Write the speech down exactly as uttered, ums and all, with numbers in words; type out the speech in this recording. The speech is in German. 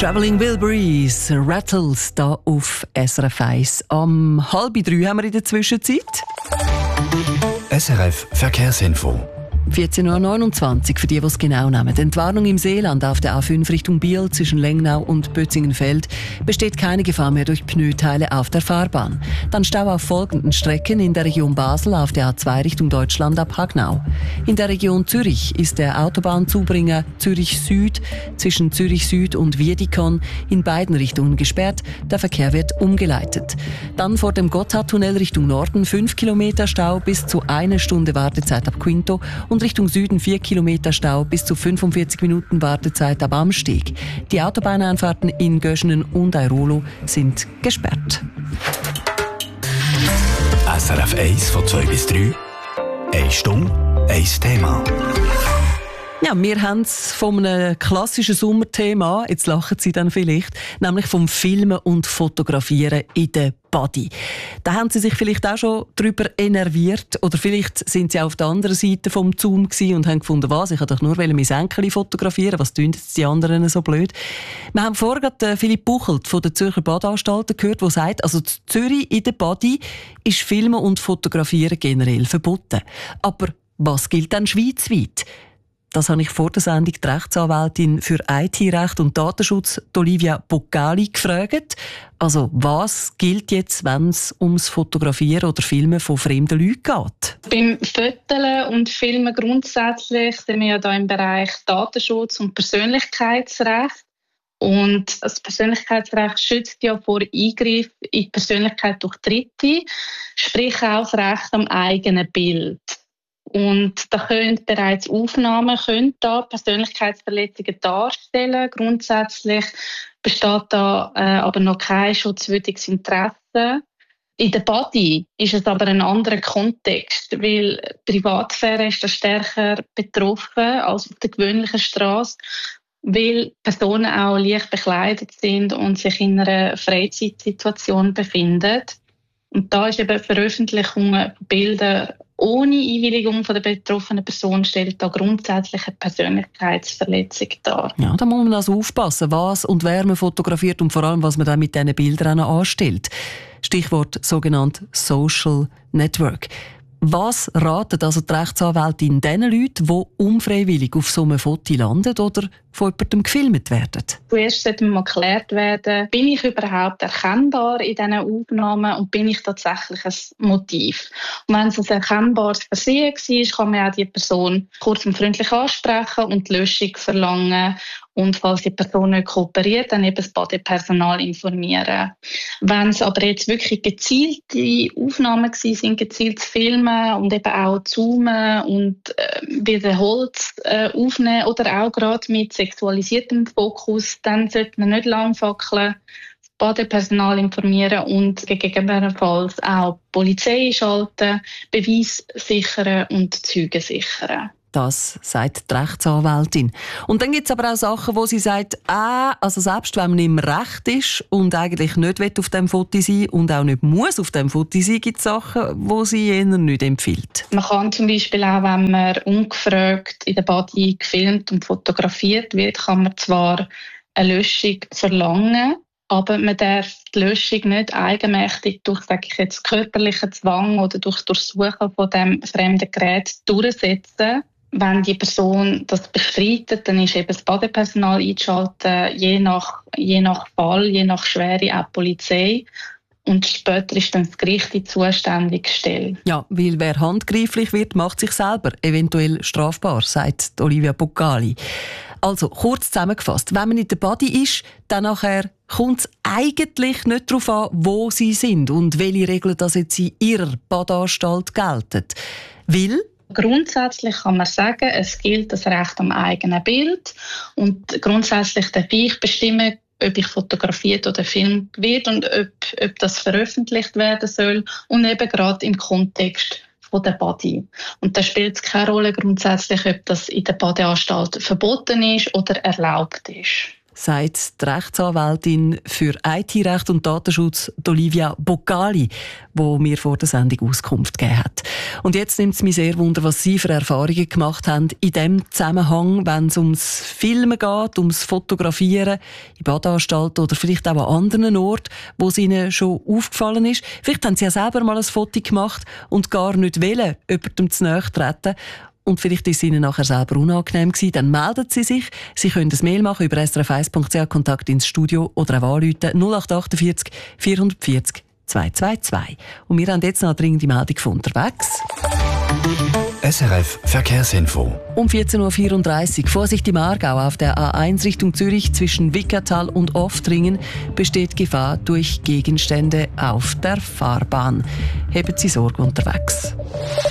Travelling Wilburys, Rattles, da auf S R F eins. Am halb drei haben wir in der Zwischenzeit. S R F Verkehrsinfo. vierzehn Uhr neunundzwanzig für die, die es genau nehmen. Die Entwarnung im Seeland auf der A fünf Richtung Biel zwischen Lengnau und Bötzingenfeld besteht keine Gefahr mehr durch Pneuteile auf der Fahrbahn. Dann Stau auf folgenden Strecken in der Region Basel auf der A zwei Richtung Deutschland ab Hagnau. In der Region Zürich ist der Autobahnzubringer Zürich Süd zwischen Zürich Süd und Wiedikon in beiden Richtungen gesperrt. Der Verkehr wird umgeleitet. Dann vor dem Gotthardtunnel Richtung Norden fünf Kilometer Stau bis zu eine Stunde Wartezeit ab Quinto und Richtung Süden vier Kilometer Stau bis zu fünfundvierzig Minuten Wartezeit ab Amsteg. Die Autobahneinfahrten in Göschenen und Airolo sind gesperrt. S R F eins von zwei bis drei. Eine Stunde, ein Thema. Ja, wir haben es von einem klassischen Sommerthema, jetzt lachen Sie dann vielleicht, nämlich vom Filmen und Fotografieren in der Body. Da haben Sie sich vielleicht auch schon darüber enerviert oder vielleicht sind Sie auf der anderen Seite vom Zoom gewesen und haben gefunden, was, ich wollte doch nur mein Enkel fotografieren, was tun jetzt die anderen so blöd? Wir haben vorher gerade Philipp Buchelt von der Zürcher Badanstalten gehört, der sagt, also in Zürich in der Body ist Filmen und Fotografieren generell verboten. Aber was gilt dann schweizweit? Das habe ich vor der Sendung die Rechtsanwältin für I T-Recht und Datenschutz, Olivia Boccali, gefragt. Also, was gilt jetzt, wenn es ums Fotografieren oder Filmen von fremden Leuten geht? Beim Fotografieren und Filmen grundsätzlich sind wir ja da im Bereich Datenschutz und Persönlichkeitsrecht. Und das Persönlichkeitsrecht schützt ja vor Eingriff in die Persönlichkeit durch Dritte, sprich auch das Recht am eigenen Bild. Und da können bereits Aufnahmen können da Persönlichkeitsverletzungen darstellen. Grundsätzlich besteht da äh, aber noch kein schutzwürdiges Interesse. In der Body ist es aber ein anderer Kontext, weil Privatsphäre ist da stärker betroffen als auf der gewöhnlichen Straße, weil Personen auch leicht bekleidet sind und sich in einer Freizeitsituation befinden. Und da ist eben Veröffentlichung von Bildern ohne Einwilligung von der betroffenen Person stellt da grundsätzlich eine Persönlichkeitsverletzung dar. Ja, da muss man also aufpassen, was und wer man fotografiert und vor allem, was man dann mit diesen Bildern anstellt. Stichwort sogenannt Social Network. Was raten also die Rechtsanwältin den Leuten, die unfreiwillig auf so einem Foto landen oder von jemandem gefilmt werden? Zuerst sollte mal geklärt werden, bin ich überhaupt erkennbar in diesen Aufnahmen und bin ich tatsächlich ein Motiv? Und wenn es ein erkennbares Versehen war, kann man auch die Person kurz und freundlich ansprechen und die Löschung verlangen. Und falls die Person nicht kooperiert, dann eben das Badepersonal informieren. Wenn es aber jetzt wirklich gezielte Aufnahmen waren, gezieltes Filmen und eben auch zoomen und äh, wiederholt äh, aufnehmen oder auch gerade mit sexualisiertem Fokus, dann sollte man nicht lang fackeln, das Badepersonal informieren und gegebenenfalls auch die Polizei schalten, Beweis sichern und Zeugen sichern. Das sagt die Rechtsanwältin. Und dann gibt es aber auch Sachen, wo sie sagt, ah, also selbst wenn man im Recht ist und eigentlich nicht auf dem Foto sein und auch nicht muss auf dem Foto sein, gibt es Sachen, wo sie eher nicht empfiehlt. Man kann zum Beispiel auch, wenn man ungefragt in der Body gefilmt und fotografiert wird, kann man zwar eine Löschung verlangen, aber man darf die Löschung nicht eigenmächtig durch, sage ich jetzt, körperlichen Zwang oder durch Durchsuchen von dem fremden Gerät durchsetzen. Wenn die Person das bestreitet, dann ist eben das Badepersonal eingeschaltet, je nach, je nach Fall, je nach Schwere auch die Polizei. Und später ist dann das Gericht die zuständige Stelle. Ja, weil wer handgreiflich wird, macht sich selber eventuell strafbar, sagt Olivia Boccali. Also, kurz zusammengefasst, wenn man in der Body ist, dann nachher kommt es eigentlich nicht darauf an, wo sie sind und welche Regeln das jetzt in ihrer Badanstalt gelten. Weil grundsätzlich kann man sagen, es gilt das Recht am eigenen Bild und grundsätzlich darf ich bestimmen, ob ich fotografiert oder gefilmt wird und ob, ob das veröffentlicht werden soll und eben gerade im Kontext von der Body. Und da spielt es keine Rolle grundsätzlich, ob das in der Badeanstalt verboten ist oder erlaubt ist. sagt die Rechtsanwältin für I T-Recht und Datenschutz Olivia Boccali, die mir vor der Sendung Auskunft gegeben hat. Und jetzt nimmt es mich sehr wunder, was Sie für Erfahrungen gemacht haben in diesem Zusammenhang, wenn es ums Filmen geht, ums Fotografieren in Badanstalten oder vielleicht auch an anderen Orten, wo es Ihnen schon aufgefallen ist. Vielleicht haben Sie ja selber mal ein Foto gemacht und gar nicht wollen, jemandem zu nahe treten. Und vielleicht ist es Ihnen nachher selber unangenehm gewesen, dann melden Sie sich. Sie können ein Mail machen über s r f eins punkt c h, Kontakt ins Studio oder auch anrufen null acht acht vier vier vier vier zwei zwei zwei. Und wir haben jetzt noch eine dringende Meldung von unterwegs. S R F Verkehrsinfo. Um vierzehn Uhr vierunddreißig, Vorsicht im Aargau, auf der A eins Richtung Zürich zwischen Wickertal und Oftringen besteht Gefahr durch Gegenstände auf der Fahrbahn. Haben Sie Sorge unterwegs.